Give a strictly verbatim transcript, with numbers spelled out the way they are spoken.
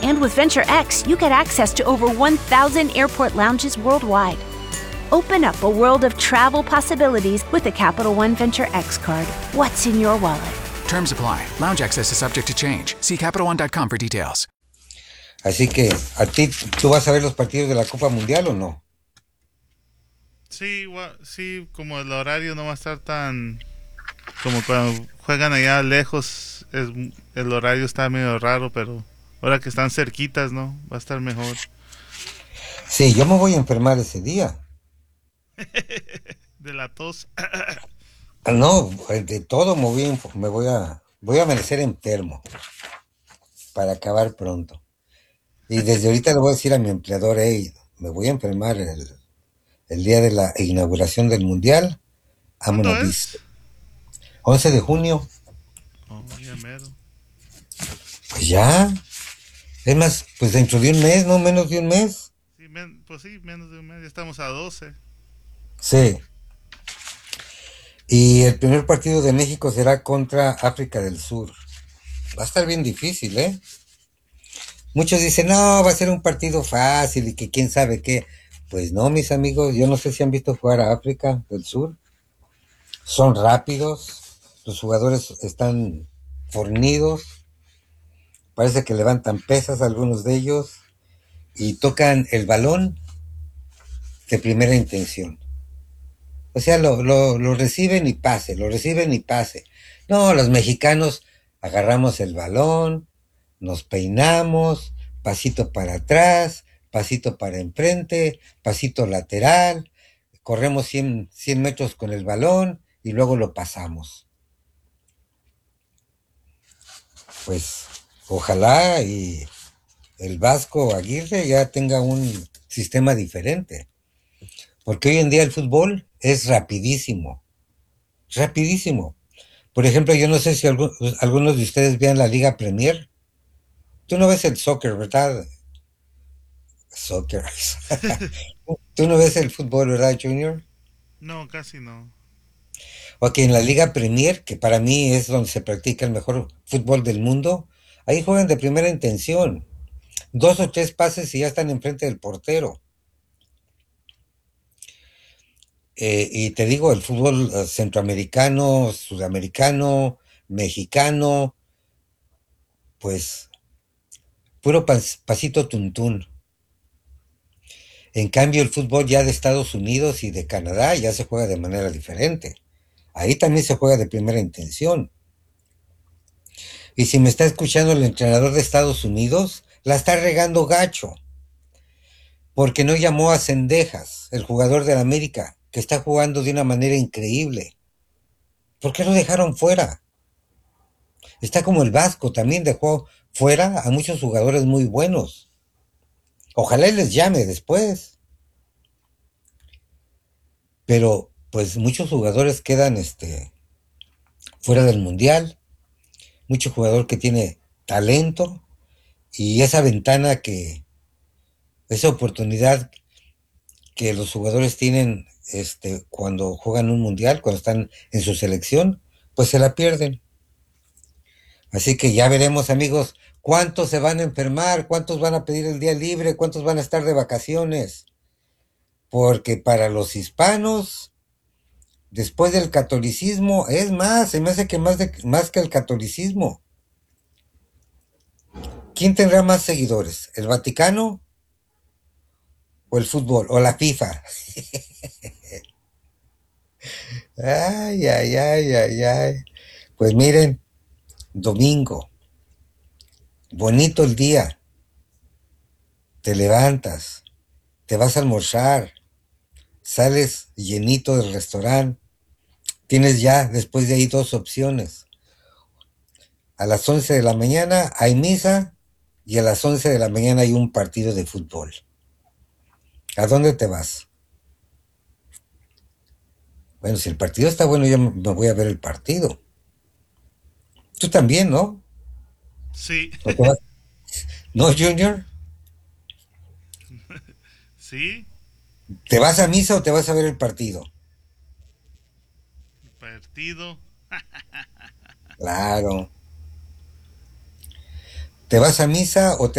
And with Venture X, you get access to over one thousand airport lounges worldwide. Open up a world of travel possibilities with the Capital One Venture X card. What's in your wallet? Terms apply. Lounge access is subject to change. See Capital One dot com for details. Así que, ¿a ti, tú vas a ver los partidos de la Copa Mundial o no? Sí, sí, como el horario no va a estar tan... Como cuando juegan allá lejos, es, el horario está medio raro, pero ahora que están cerquitas, ¿no? Va a estar mejor. Sí, yo me voy a enfermar ese día. De la tos. No, de todo me voy a, me voy a, voy a amanecer enfermo para acabar pronto. Y desde ahorita le voy a decir a mi empleador, hey, me voy a enfermar el, el día de la inauguración del Mundial. ¿Cuándo es? once de junio. Oh, ya mero. Pues ya. Es más, pues dentro de un mes, no menos de un mes. Sí, men, pues sí, menos de un mes. Ya estamos a doce. Sí. Y el primer partido de México será contra África del Sur. Va a estar bien difícil, ¿eh? Muchos dicen, no, va a ser un partido fácil y que quién sabe qué. Pues no, mis amigos, yo no sé si han visto jugar a África del Sur. Son rápidos, los jugadores están fornidos, parece que levantan pesas algunos de ellos y tocan el balón de primera intención. O sea, lo, lo, lo reciben y pase, lo reciben y pase. No, los mexicanos agarramos el balón, nos peinamos, pasito para atrás, pasito para enfrente, pasito lateral, corremos cien, cien metros con el balón y luego lo pasamos. Pues ojalá y el Vasco Aguirre ya tenga un sistema diferente. Porque hoy en día el fútbol es rapidísimo, rapidísimo. Por ejemplo, yo no sé si algún, algunos de ustedes vean la Liga Premier. Tú no ves el soccer, ¿verdad? Soccer. Tú no ves el fútbol, ¿verdad, Junior? No, casi no. Ok, en la Liga Premier, que para mí es donde se practica el mejor fútbol del mundo, ahí juegan de primera intención. Dos o tres pases y ya están enfrente del portero. Eh, y te digo, el fútbol uh, centroamericano, sudamericano, mexicano, pues puro pas, pasito tuntún. En cambio, el fútbol ya de Estados Unidos y de Canadá ya se juega de manera diferente. Ahí también se juega de primera intención. Y si me está escuchando el entrenador de Estados Unidos, la está regando gacho. Porque no llamó a Cendejas, el jugador del América, que está jugando de una manera increíble. ¿Por qué lo dejaron fuera? Está como el Vasco, también dejó fuera a muchos jugadores muy buenos. Ojalá les llame después. Pero pues muchos jugadores quedan este, fuera del Mundial. Mucho jugador que tiene talento y esa ventana que, esa oportunidad que los jugadores tienen este, cuando juegan un Mundial, cuando están en su selección, pues se la pierden. Así que ya veremos, amigos, cuántos se van a enfermar, cuántos van a pedir el día libre, cuántos van a estar de vacaciones. Porque para los hispanos, después del catolicismo, es más, se me hace que más, de, más que el catolicismo. ¿Quién tendrá más seguidores? ¿El Vaticano o el fútbol? ¿O la FIFA? Ay, ay, ay, ay, ay. Pues miren, domingo, bonito el día, te levantas, te vas a almorzar, sales llenito del restaurante, tienes ya después de ahí dos opciones. A las once de la mañana hay misa y a las once de la mañana hay un partido de fútbol. ¿A dónde te vas? Bueno, si el partido está bueno, yo me voy a ver el partido. Tú también, ¿no? Sí. ¿O te vas? ¿No, Junior? Sí. ¿Te vas a misa o te vas a ver el partido? Partido. Claro. ¿Te vas a misa o te